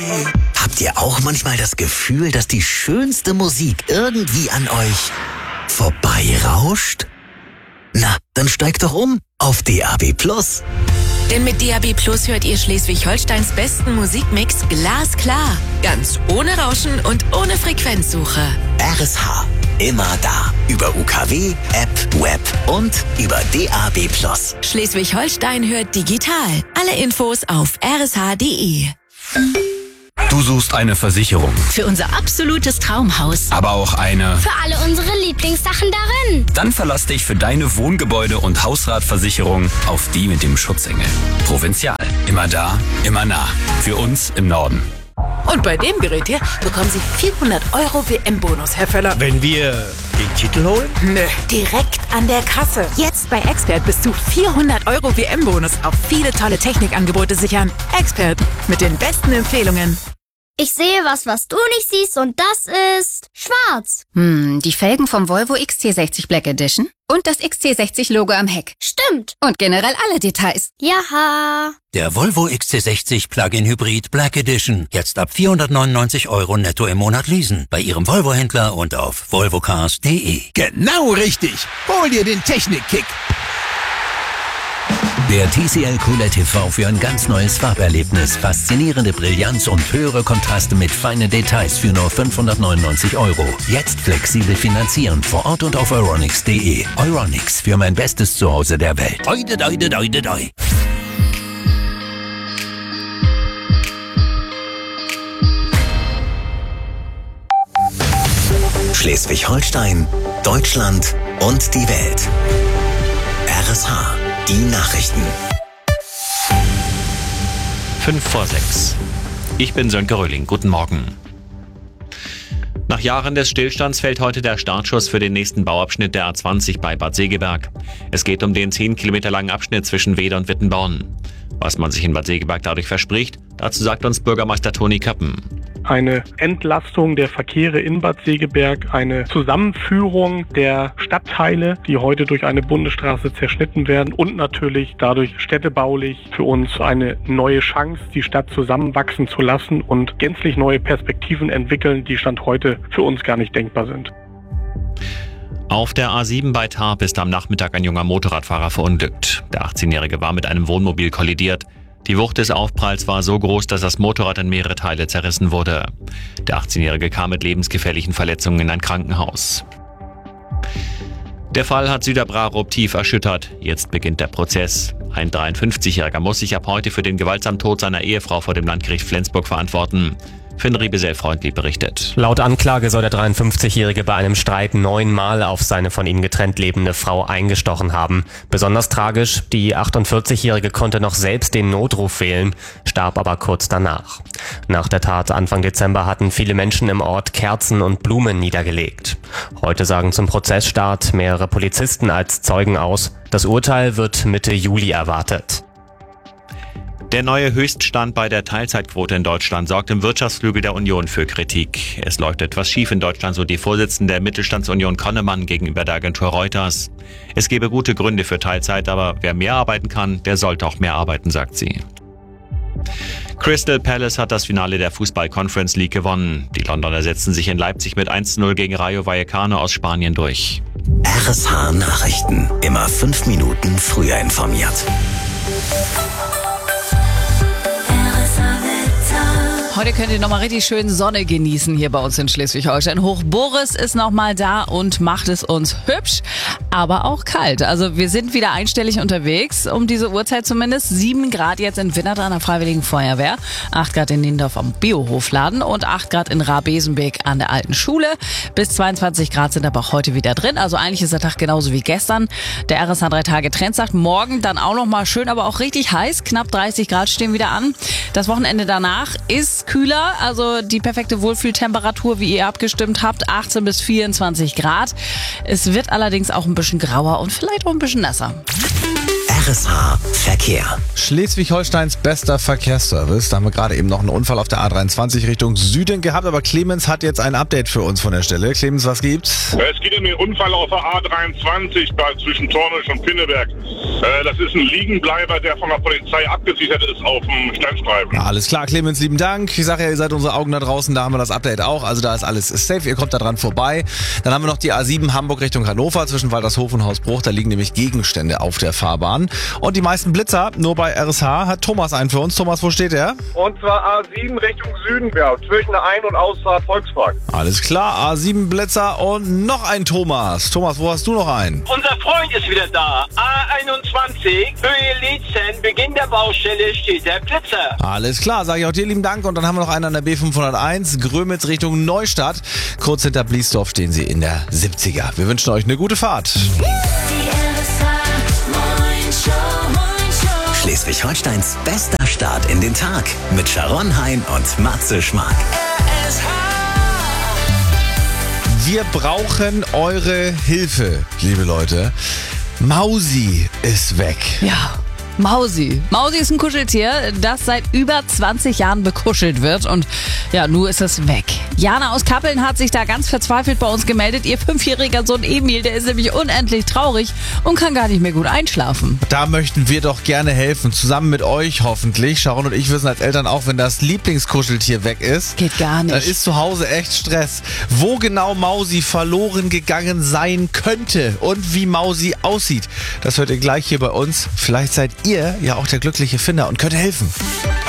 Habt ihr auch manchmal das Gefühl, dass die schönste Musik irgendwie an euch vorbeirauscht? Na, dann steigt doch um auf DAB+. Denn mit DAB+ hört ihr Schleswig-Holsteins besten Musikmix glasklar. Ganz ohne Rauschen und ohne Frequenzsuche. RSH. Immer da. Über UKW, App, Web und über DAB+. Schleswig-Holstein hört digital. Alle Infos auf rsh.de. Du suchst eine Versicherung, Für unser absolutes Traumhaus. aber auch eine. Für alle unsere Lieblingssachen darin. Dann verlass dich für deine Wohngebäude- und Hausratversicherung auf die mit dem Schutzengel. Provinzial. Immer da, immer nah. Für uns im Norden. Und bei dem Gerät hier bekommen Sie 400 € WM-Bonus, Herr Völler. Wenn wir den Titel holen? Nö, direkt an der Kasse. Jetzt bei Expert bis zu 400 € WM-Bonus auf viele tolle Technikangebote sichern. Expert mit den besten Empfehlungen. Ich sehe was du nicht siehst und das ist schwarz. Die Felgen vom Volvo XC60 Black Edition und das XC60-Logo am Heck. Stimmt. Und generell alle Details. Jaha. Der Volvo XC60 Plug-in Hybrid Black Edition. Jetzt ab 499 € netto im Monat leasen. Bei Ihrem Volvo-Händler und auf volvocars.de. Genau richtig. Hol dir den Technikkick. Der TCL QLED TV für ein ganz neues Farberlebnis. Faszinierende Brillanz und höhere Kontraste mit feinen Details für nur 599 €. Jetzt flexibel finanzieren vor Ort und auf euronics.de. Euronics, für mein bestes Zuhause der Welt. Oide, oide, oide, oide. Schleswig-Holstein, Deutschland und die Welt. RSH. Die Nachrichten. 5:06. Ich bin Sönke Röhling. Guten Morgen. Nach Jahren des Stillstands fällt heute der Startschuss für den nächsten Bauabschnitt der A20 bei Bad Segeberg. Es geht um den 10 Kilometer langen Abschnitt zwischen Weeder und Wittenborn. Was man sich in Bad Segeberg dadurch verspricht, dazu sagt uns Bürgermeister Toni Köppen. Eine Entlastung der Verkehre in Bad Segeberg, eine Zusammenführung der Stadtteile, die heute durch eine Bundesstraße zerschnitten werden und natürlich dadurch städtebaulich für uns eine neue Chance, die Stadt zusammenwachsen zu lassen und gänzlich neue Perspektiven entwickeln, die Stand heute für uns gar nicht denkbar sind. Auf der A7 bei Tarp ist am Nachmittag ein junger Motorradfahrer verunglückt. Der 18-Jährige war mit einem Wohnmobil kollidiert. Die Wucht des Aufpralls war so groß, dass das Motorrad in mehrere Teile zerrissen wurde. Der 18-Jährige kam mit lebensgefährlichen Verletzungen in ein Krankenhaus. Der Fall hat Süderbrarup tief erschüttert. Jetzt beginnt der Prozess. Ein 53-Jähriger muss sich ab heute für den gewaltsamen Tod seiner Ehefrau vor dem Landgericht Flensburg verantworten. Finn Riebesell-Freundli berichtet. Laut Anklage soll der 53-Jährige bei einem Streit 9-mal auf seine von ihm getrennt lebende Frau eingestochen haben. Besonders tragisch, die 48-Jährige konnte noch selbst den Notruf wählen, starb aber kurz danach. Nach der Tat Anfang Dezember hatten viele Menschen im Ort Kerzen und Blumen niedergelegt. Heute sagen zum Prozessstart mehrere Polizisten als Zeugen aus. Das Urteil wird Mitte Juli erwartet. Der neue Höchststand bei der Teilzeitquote in Deutschland sorgt im Wirtschaftsflügel der Union für Kritik. Es läuft etwas schief in Deutschland, so die Vorsitzende der Mittelstandsunion Konnemann gegenüber der Agentur Reuters. Es gebe gute Gründe für Teilzeit, aber wer mehr arbeiten kann, der sollte auch mehr arbeiten, sagt sie. Crystal Palace hat das Finale der Fußball-Conference League gewonnen. Die Londoner setzten sich in Leipzig mit 1:0 gegen Rayo Vallecano aus Spanien durch. RSH Nachrichten. Immer 5 Minuten früher informiert. Heute könnt ihr nochmal richtig schön Sonne genießen hier bei uns in Schleswig-Holstein. Hoch Boris ist nochmal da und macht es uns hübsch, aber auch kalt. Also wir sind wieder einstellig unterwegs, um diese Uhrzeit zumindest. 7 Grad jetzt in Winnert an der Freiwilligen Feuerwehr, 8 Grad in Niendorf am Biohofladen und 8 Grad in Rabesenbeek an der alten Schule. Bis 22 Grad sind aber auch heute wieder drin. Also eigentlich ist der Tag genauso wie gestern. Der RSH 3-Tage-Trend sagt, morgen dann auch nochmal schön, aber auch richtig heiß. Knapp 30 Grad stehen wieder an. Das Wochenende danach ist kühler, also die perfekte Wohlfühltemperatur, wie ihr abgestimmt habt, 18 bis 24 Grad. Es wird allerdings auch ein bisschen grauer und vielleicht auch ein bisschen nasser. RSH Verkehr. Schleswig-Holsteins bester Verkehrsservice. Da haben wir gerade eben noch einen Unfall auf der A23 Richtung Süden gehabt, aber Clemens hat jetzt ein Update für uns von der Stelle. Clemens, was gibt's? Es geht um den Unfall auf der A23 zwischen Tornisch und Pinneberg. Das ist ein Liegenbleiber, der von der Polizei abgesichert ist auf dem Standstreifen. Ja, alles klar, Clemens, lieben Dank. Ich sage ja, ihr seid unsere Augen da draußen, da haben wir das Update auch. Also da ist alles safe, ihr kommt da dran vorbei. Dann haben wir noch die A7 Hamburg Richtung Hannover zwischen Waltershof und Hausbruch. Da liegen nämlich Gegenstände auf der Fahrbahn. Und die meisten Blitzer, nur bei RSH, hat Thomas einen für uns. Thomas, wo steht er? Und zwar A7 Richtung Süden, zwischen der Ein- und Ausfahrt Volkspark. Alles klar, A7 Blitzer und noch ein Thomas. Thomas, wo hast du noch einen? Unser Freund ist wieder da. A21, Höhe Lietzen, Beginn der Baustelle steht der Blitzer. Alles klar, sage ich auch dir lieben Dank. Und dann haben wir noch einen an der B501, Grömitz Richtung Neustadt. Kurz hinter Bliesdorf stehen sie in der 70er. Wir wünschen euch eine gute Fahrt. Schleswig-Holsteins bester Start in den Tag mit Sharon Hein und Matze Schmark. Wir brauchen eure Hilfe, liebe Leute. Mausi ist weg. Ja. Mausi. Mausi ist ein Kuscheltier, das seit über 20 Jahren bekuschelt wird und ja, nun ist es weg. Jana aus Kappeln hat sich da ganz verzweifelt bei uns gemeldet. Ihr 5-jähriger Sohn Emil, der ist nämlich unendlich traurig und kann gar nicht mehr gut einschlafen. Da möchten wir doch gerne helfen, zusammen mit euch hoffentlich. Sharon und ich wissen als Eltern auch, wenn das Lieblingskuscheltier weg ist, geht gar nicht. Dann ist zu Hause echt Stress. Wo genau Mausi verloren gegangen sein könnte und wie Mausi aussieht, das hört ihr gleich hier bei uns. Vielleicht seid ihr ja auch der glückliche Finder und könnt helfen.